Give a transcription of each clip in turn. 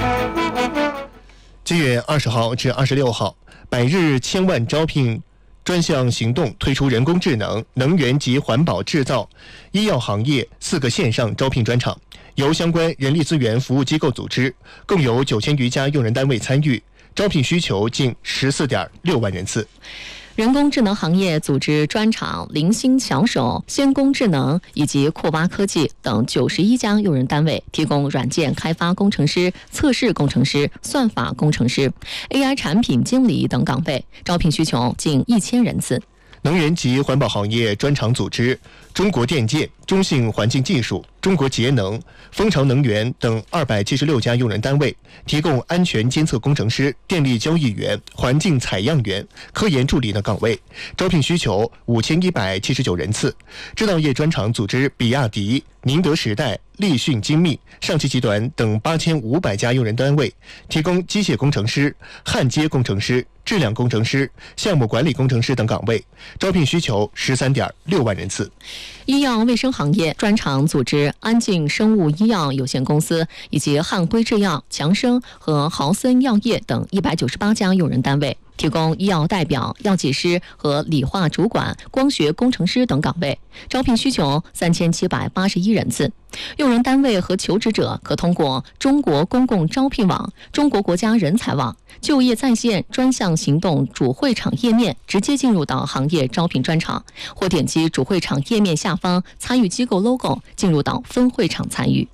7月20号至26号，百日千万招聘专项行动推出人工智能、能源及环保制造、医药行业4个线上招聘专场，由相关人力资源服务机构组织，共有9000余家用人单位参与，招聘需求近14.6万人次。 人工智能行业组织专场零星巧手、先工智能以及库巴科技等91家用人单位，提供软件开发工程师、测试工程师、算法工程师、AI 产品经理等岗位，招聘需求近1000人次。 能源及环保行业专场组织中国电建、中信环境技术、中国节能、蜂巢能源等276家用人单位，提供安全监测工程师、电力交易员、环境采样员、科研助理等岗位，招聘需求5179人次。制造业专场组织比亚迪、宁德时代、立讯精密、上汽集团等8500家用人单位，提供机械工程师、焊接工程师、质量工程师、项目管理工程师等岗位，招聘需求13.6万人次。 医药卫生行业专场组织安进生物医药有限公司以及汉辉制药、强生和豪森药业等198家用人单位，提供医药代表、药剂师和理化主管、光学工程师等岗位，招聘需求3781人次。用人单位和求职者可通过中国公共招聘网、中国国家人才网、就业在线专项行动主会场页面直接进入到行业招聘专场，或点击主会场页面下方参与机构 logo 进入到分会场参与。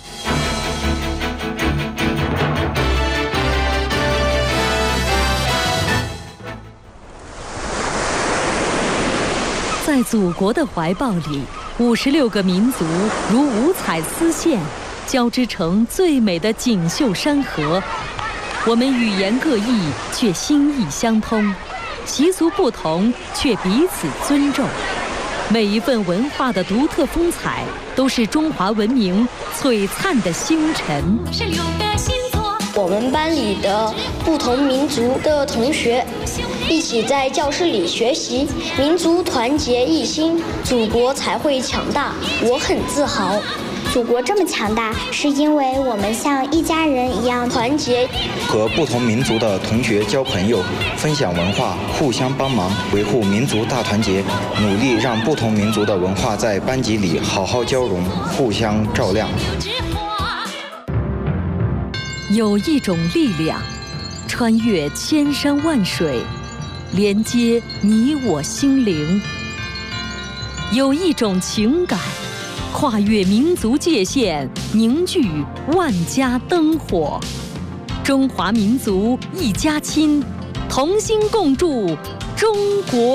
在祖国的怀抱里，56个民族如五彩丝线，交织成最美的锦绣山河。我们语言各异，却心意相通；习俗不同，却彼此尊重。每一份文化的独特风采，都是中华文明璀璨的星辰。 我们班里的不同民族的同学一起在教室里学习，民族团结一心，祖国才会强大。我很自豪。 祖国这么强大，是因为我们像一家人一样团结。 和不同民族的同学交朋友，分享文化，互相帮忙，维护民族大团结，努力让不同民族的文化在班级里好好交融，互相照亮。 有一种力量，穿越千山万水，连接你我心灵；有一种情感，跨越民族界限，凝聚万家灯火。中华民族一家亲，同心共筑中国